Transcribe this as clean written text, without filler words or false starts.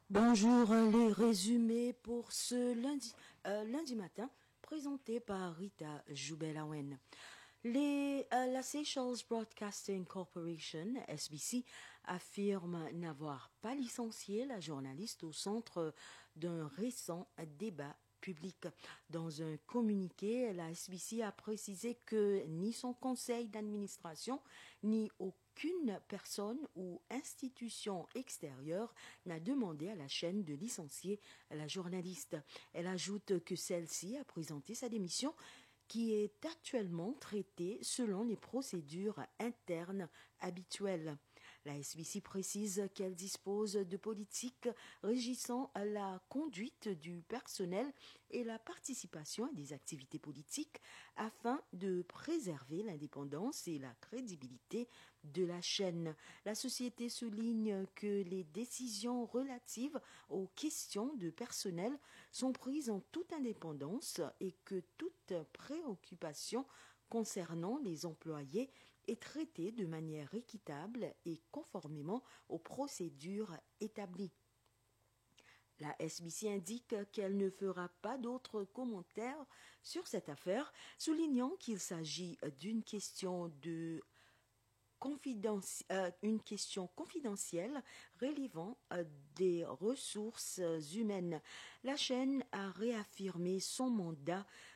Bonjour, les résumés pour ce lundi matin, présentés par Rita Joubelawen. La Seychelles Broadcasting Corporation, SBC, affirme n'avoir pas licencié la journaliste au centre d'un récent débat public. Dans un communiqué, la SBC a précisé que ni son conseil d'administration, ni aucune personne ou institution extérieure n'a demandé à la chaîne de licencier la journaliste. Elle ajoute que celle-ci a présenté sa démission qui est actuellement traitée selon les procédures internes habituelles. La SBC précise qu'elle dispose de politiques régissant la conduite du personnel et la participation à des activités politiques afin de préserver l'indépendance et la crédibilité de la chaîne. La société souligne que les décisions relatives aux questions de personnel sont prises en toute indépendance et que toute préoccupation concernant les employés est traitée de manière équitable et conformément aux procédures établies. La SBC indique qu'elle ne fera pas d'autres commentaires sur cette affaire, soulignant qu'il s'agit d'une question une question confidentielle relevant des ressources humaines. La chaîne a réaffirmé son mandat